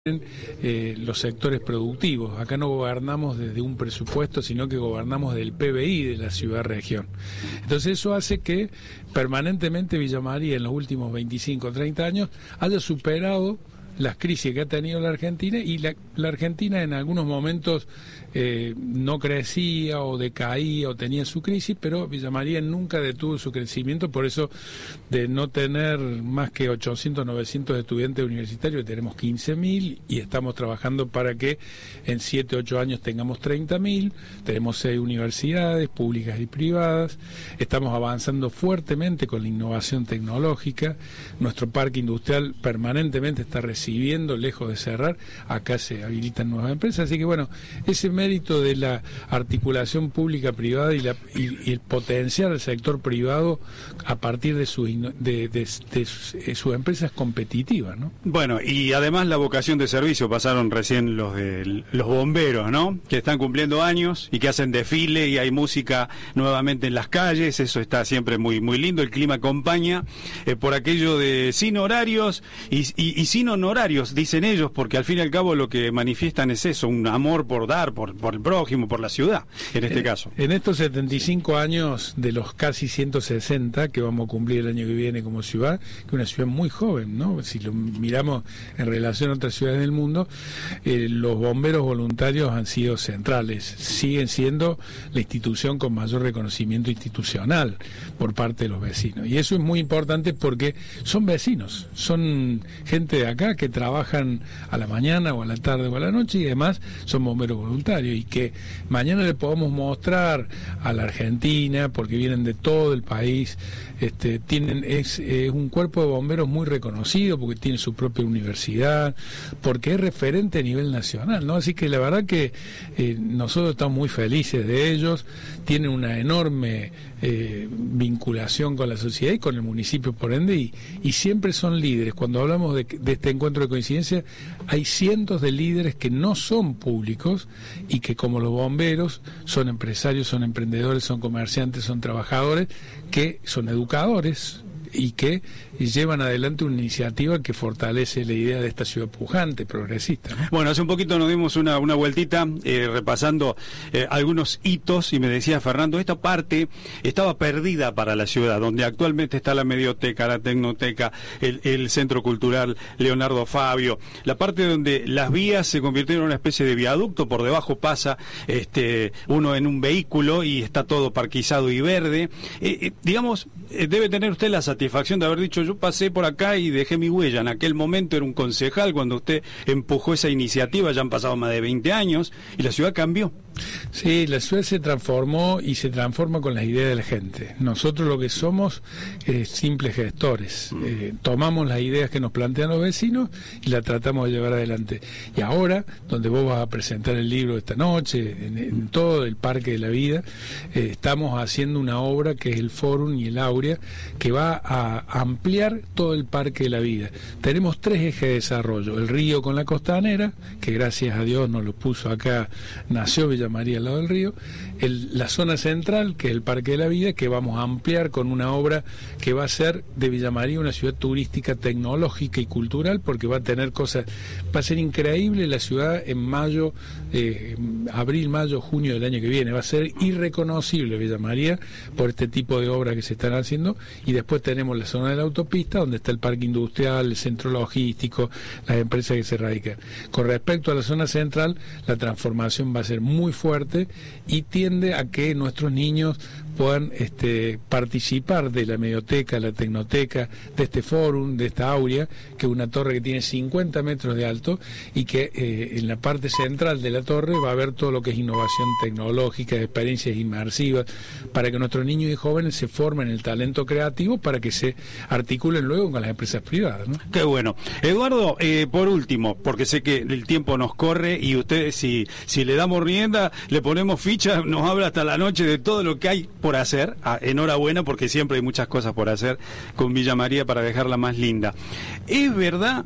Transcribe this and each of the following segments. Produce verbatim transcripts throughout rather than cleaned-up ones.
Eh, los sectores productivos. Acá no gobernamos desde un presupuesto, sino que gobernamos del P B I de la ciudad-región. Entonces eso hace que permanentemente Villa María en los últimos veinticinco o treinta años haya superado las crisis que ha tenido la Argentina, y la, la Argentina en algunos momentos eh, no crecía o decaía o tenía su crisis, pero Villa María nunca detuvo su crecimiento. Por eso, de no tener más que ochocientos, novecientos estudiantes universitarios, tenemos quince mil, y estamos trabajando para que en siete, ocho años tengamos treinta mil. Tenemos seis universidades públicas y privadas. Estamos avanzando fuertemente con la innovación tecnológica. Nuestro parque industrial permanentemente está recibiendo, lejos de cerrar. Acá se habilitan nuevas empresas, así que bueno, ese mérito de la articulación pública-privada y, la, y, y el potenciar el sector privado a partir de sus de, de, de, de sus, de sus empresas competitivas, ¿no? Bueno, y además la vocación de servicio, pasaron recién los de los bomberos, ¿no? Que están cumpliendo años y que hacen desfile y hay música nuevamente en las calles. Eso está siempre muy muy lindo, el clima acompaña, eh, por aquello de sin horarios y, y, y sin honorarios, dicen ellos, porque al fin y al cabo lo que manifiestan es eso, un amor por dar, por, por el prójimo, por la ciudad, en este en, caso. En estos setenta y cinco años de los casi ciento sesenta que vamos a cumplir el año que viene como ciudad, que es una ciudad muy joven, ¿no? Si lo miramos en relación a otras ciudades del mundo, eh, los bomberos voluntarios han sido centrales, siguen siendo la institución con mayor reconocimiento institucional por parte de los vecinos, y eso es muy importante porque son vecinos, son gente de acá que trabajan a la mañana o a la tarde o a la noche, y además son bomberos voluntarios, y que mañana le podamos mostrar a la Argentina, porque vienen de todo el país, este, tienen es, es un cuerpo de bomberos muy reconocido, porque tiene su propia universidad, porque es referente a nivel nacional, ¿no? Así que la verdad que eh, nosotros estamos muy felices de ellos, tienen una enorme eh, vinculación con la sociedad y con el municipio por ende, y, y siempre son líderes. Cuando hablamos de, de este encuentro de coincidencia, hay cientos de líderes que no son públicos y que, como los bomberos, son empresarios, son emprendedores, son comerciantes, son trabajadores, que son educadores y que llevan adelante una iniciativa que fortalece la idea de esta ciudad pujante, progresista, ¿no? Bueno, hace un poquito nos dimos una, una vueltita eh, repasando eh, algunos hitos, y me decía Fernando, esta parte estaba perdida para la ciudad, donde actualmente está la Medioteca, la Tecnoteca, el, el Centro Cultural Leonardo Fabio, la parte donde las vías se convirtieron en una especie de viaducto, por debajo pasa este uno en un vehículo y está todo parquizado y verde. Eh, eh, digamos, eh, debe tener usted la satisfacción de haber dicho, yo pasé por acá y dejé mi huella. En aquel momento era un concejal cuando usted empujó esa iniciativa, ya han pasado más de veinte años y la ciudad cambió. Sí, la ciudad se transformó y se transforma con las ideas de la gente. Nosotros lo que somos es simples gestores. Mm. Eh, tomamos las ideas que nos plantean los vecinos y las tratamos de llevar adelante. Y ahora, donde vos vas a presentar el libro esta noche, en, en todo el Parque de la Vida, eh, estamos haciendo una obra que es el Fórum y el Áurea, que va a ampliar todo el Parque de la Vida. Tenemos tres ejes de desarrollo: el río con la costanera, que gracias a Dios nos lo puso acá, nació Villa María al lado del río, el, la zona central, que es el Parque de la Vida, que vamos a ampliar con una obra que va a ser de Villa María una ciudad turística, tecnológica y cultural, porque va a tener cosas, va a ser increíble la ciudad en mayo, eh, abril, mayo, junio del año que viene, va a ser irreconocible Villa María por este tipo de obras que se están haciendo. Y después tenemos la zona de la autopista, donde está el parque industrial, el centro logístico, las empresas que se radican. Con respecto a la zona central, la transformación va a ser muy fuerte y tiende a que nuestros niños puedan este, participar de la Medioteca, la Tecnoteca, de este Fórum, de esta Áurea, que es una torre que tiene cincuenta metros de alto, y que eh, en la parte central de la torre va a haber todo lo que es innovación tecnológica, experiencias inmersivas, para que nuestros niños y jóvenes se formen el talento creativo para que se articulen luego con las empresas privadas, ¿no? Qué bueno. Eduardo, eh, por último, porque sé que el tiempo nos corre y usted, si, si le damos rienda, le ponemos ficha, nos habla hasta la noche de todo lo que hay por hacer. Ah, enhorabuena, porque siempre hay muchas cosas por hacer con Villa María para dejarla más linda. ¿Es verdad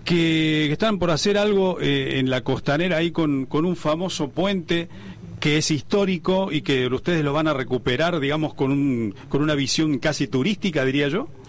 que están por hacer algo eh, en la costanera ahí con, con un famoso puente que es histórico y que ustedes lo van a recuperar, digamos, con un con una visión casi turística, diría yo?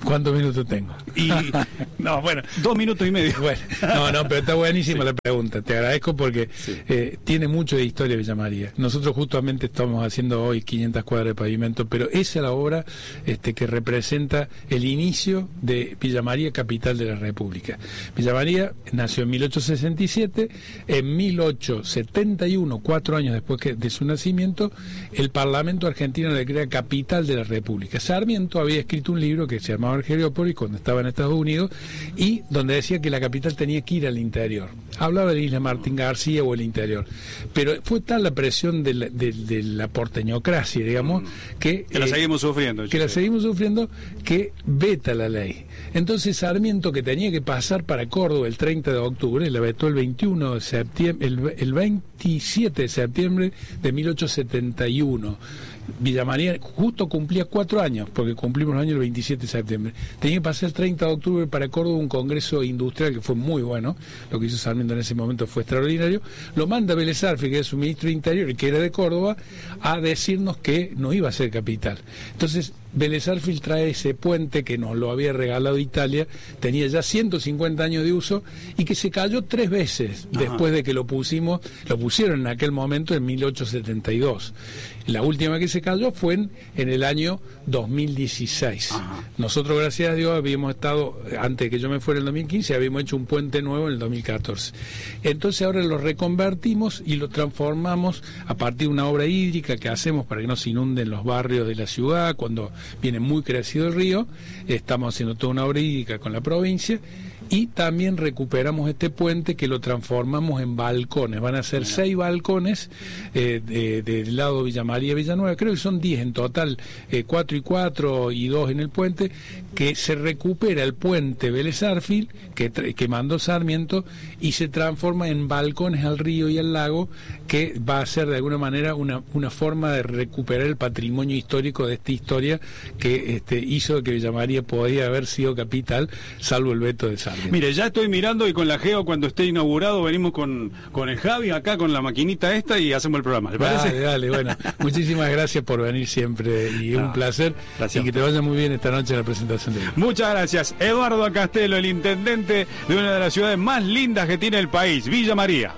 ¿Cuántos minutos tengo? Y no, bueno, dos minutos y medio. Bueno, no, no, pero está buenísima sí. la pregunta. Te agradezco porque sí. eh, tiene mucho de historia Villa María. Nosotros justamente estamos haciendo hoy quinientas cuadras de pavimento, pero esa es la obra este, que representa el inicio de Villa María, capital de la República. Villa María nació en mil ochocientos sesenta y siete, en mil ochocientos setenta y uno, cuatro años después que, de su nacimiento, el Parlamento argentino le crea capital de la República. Sarmiento había escrito un libro que se llamaba Argeriópolis cuando estaba en Estados Unidos y donde decía que la capital tenía que ir al interior. Hablaba de la isla Martín García o el interior, pero fue tal la presión de la, de, de la porteñocracia, digamos, que... Que la eh, seguimos sufriendo. Que la seguimos sufriendo, que veta la ley. Entonces Sarmiento, que tenía que pasar para Córdoba el treinta de octubre, la vetó el veintiuno de septiembre, el, el veintisiete de septiembre de mil ochocientos setenta y uno. Villa María justo cumplía cuatro años, porque cumplimos el año el veintisiete de septiembre. Tenía que pasar el treinta de octubre para Córdoba un congreso industrial que fue muy bueno. Lo que hizo Sarmiento en ese momento fue extraordinario. Lo manda Vélez Arfiel, que es su ministro de Interior y que era de Córdoba, a decirnos que no iba a ser capital. Entonces Vélez Arfiel trae ese puente que nos lo había regalado Italia, tenía ya ciento cincuenta años de uso y que se cayó tres veces Ajá. después de que lo pusimos, lo pusieron en aquel momento en mil ochocientos setenta y dos. La última que se cayó fue en, en el año dos mil dieciséis. Ajá. Nosotros, gracias a Dios, habíamos estado, antes de que yo me fuera en el dos mil quince, habíamos hecho un puente nuevo en el dos mil catorce. Entonces ahora lo reconvertimos y lo transformamos a partir de una obra hídrica que hacemos para que no se inunden los barrios de la ciudad cuando viene muy crecido el río. Estamos haciendo toda una obra hídrica con la provincia y también recuperamos este puente que lo transformamos en balcones. Van a ser seis balcones eh, de, de, del lado Villa María, Villanueva, creo que son diez en total, eh, cuatro y cuatro y dos en el puente, que se recupera el puente Vélez Arfiel que, que mandó Sarmiento y se transforma en balcones al río y al lago, que va a ser de alguna manera una, una forma de recuperar el patrimonio histórico de esta historia que este, hizo que Villa María podía haber sido capital, salvo el veto de Sarmiento. Mire, ya estoy mirando y con la Geo cuando esté inaugurado venimos con, con el Javi acá con la maquinita esta y hacemos el programa, ¿le parece? Dale, dale, bueno, muchísimas gracias por venir siempre y ah, un placer gracias. Y que te vaya muy bien esta noche en la presentación de hoy. Muchas gracias. Eduardo Castelo, el intendente de una de las ciudades más lindas que tiene el país, Villa María.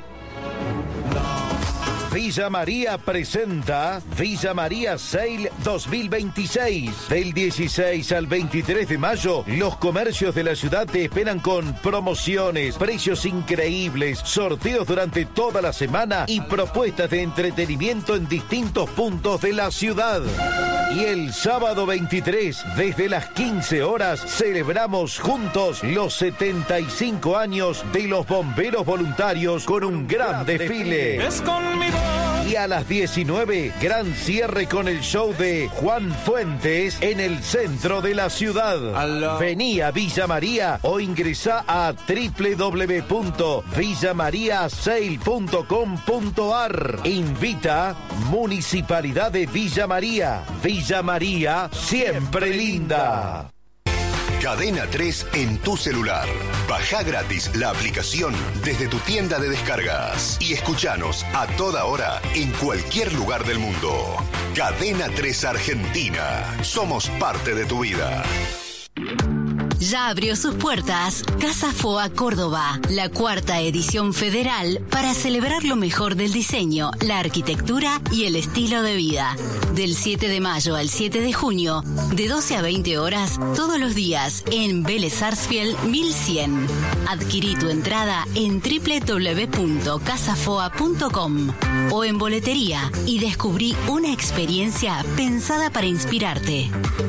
Villa María presenta Villa María Sale dos mil veintiséis. Del dieciséis al veintitrés de mayo, los comercios de la ciudad te esperan con promociones, precios increíbles, sorteos durante toda la semana y propuestas de entretenimiento en distintos puntos de la ciudad. Y el sábado veintitrés, desde las quince horas, celebramos juntos los setenta y cinco años de los bomberos voluntarios con un gran desfile. Es conmigo. Y a las diecinueve, gran cierre con el show de Juan Fuentes en el centro de la ciudad. Aló. Vení a Villa María o ingresá a doble u doble u doble u punto villa maría sale punto com punto a r. Invita Municipalidad de Villa María. Villa María, siempre linda. Cadena tres en tu celular. Baja gratis la aplicación desde tu tienda de descargas y escuchanos a toda hora en cualquier lugar del mundo. Cadena tres Argentina. Somos parte de tu vida. Ya abrió sus puertas Casa Foa Córdoba, la cuarta edición federal para celebrar lo mejor del diseño, la arquitectura y el estilo de vida. Del siete de mayo al siete de junio, de doce a veinte horas, todos los días en Vélez Arfiel mil cien. Adquirí tu entrada en doble u doble u doble u punto casafoa punto com o en boletería y descubrí una experiencia pensada para inspirarte.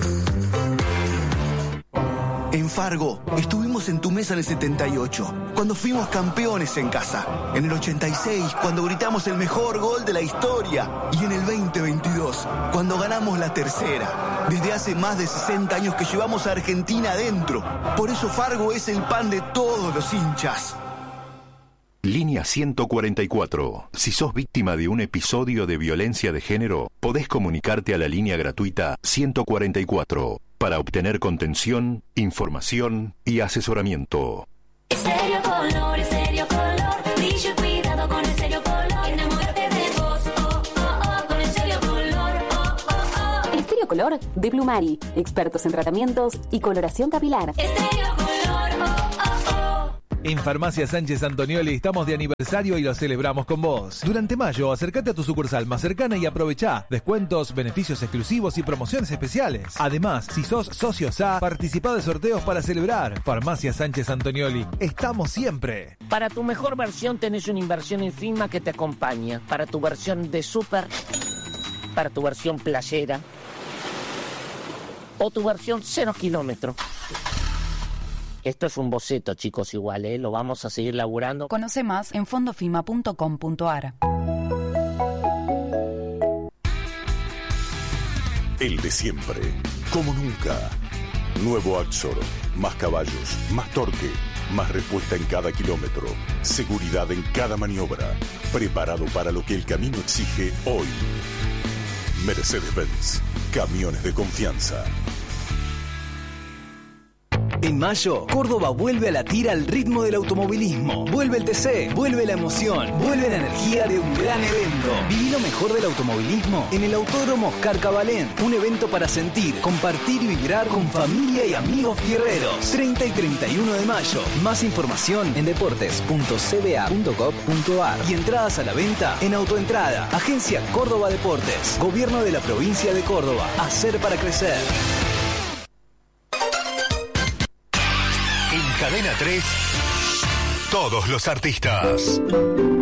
En Fargo, estuvimos en tu mesa en el setenta y ocho, cuando fuimos campeones en casa. En el ochenta y seis, cuando gritamos el mejor gol de la historia. Y en el veinte veintidós, cuando ganamos la tercera. Desde hace más de sesenta años que llevamos a Argentina adentro. Por eso Fargo es el pan de todos los hinchas. Línea ciento cuarenta y cuatro. Si sos víctima de un episodio de violencia de género, podés comunicarte a la línea gratuita ciento cuarenta y cuatro para obtener contención, información y asesoramiento. Estéreo Color, Estéreo Color, brillo y cuidado con Estéreo Color. Enamórate de vos, oh, oh, oh, con Estéreo Color, oh, oh, oh. Estéreo Color de Plumari, expertos en tratamientos y coloración capilar. Estéreo Color, oh, oh, oh. En Farmacia Sánchez Antonioli estamos de aniversario y lo celebramos con vos. Durante mayo, acércate a tu sucursal más cercana y aprovechá descuentos, beneficios exclusivos y promociones especiales. Además, si sos socio S A, participá de sorteos para celebrar. Farmacia Sánchez Antonioli, estamos siempre. Para tu mejor versión tenés una inversión ínfima que te acompaña. Para tu versión de súper, para tu versión playera o tu versión cero kilómetro. Esto es un boceto, chicos, igual, ¿eh? Lo vamos a seguir laburando. Conoce más en fondofima punto com punto ar. El de siempre, como nunca. Nuevo Axor, más caballos, más torque, más respuesta en cada kilómetro, seguridad en cada maniobra, preparado para lo que el camino exige hoy. Mercedes-Benz, camiones de confianza. En mayo, Córdoba vuelve a latir al ritmo del automovilismo. Vuelve el T C, vuelve la emoción, vuelve la energía de un gran evento. Viví lo mejor del automovilismo en el Autódromo Oscar Cabalén. Un evento para sentir, compartir y vibrar con familia y amigos fierreros. treinta y treinta y uno de mayo. Más información en deportes punto c b a punto gov punto ar y entradas a la venta en Autoentrada. Agencia Córdoba Deportes. Gobierno de la provincia de Córdoba. Hacer para crecer. En Cadena tres, todos los artistas.